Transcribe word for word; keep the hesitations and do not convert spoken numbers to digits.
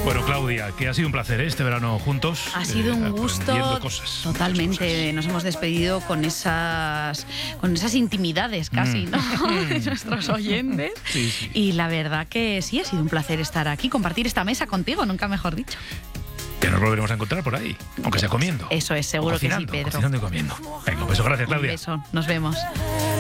Bueno, Claudia, que ha sido un placer, ¿eh? Este verano juntos. Ha sido un eh, gusto. Cosas, Totalmente. cosas. Nos hemos despedido con esas, con esas intimidades casi, Mm. ¿no? de nuestros oyentes. Sí, sí. Y la verdad que sí, ha sido un placer estar aquí, compartir esta mesa contigo, nunca mejor dicho. Que nos volveremos a encontrar por ahí, aunque sea comiendo. Eso es, seguro O cocinando, que sí, Pedro. Cocinando y comiendo. Venga, un beso, gracias, Un Claudia. beso, nos vemos.